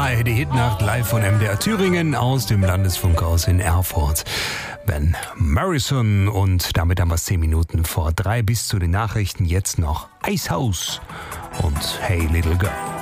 Hi, die Hitnacht live von MDR Thüringen aus dem Landesfunkhaus in Erfurt. Ben Morrison und damit haben wir 10 Minuten vor 3 bis zu den Nachrichten. Jetzt noch Icehouse und Hey Little Girl.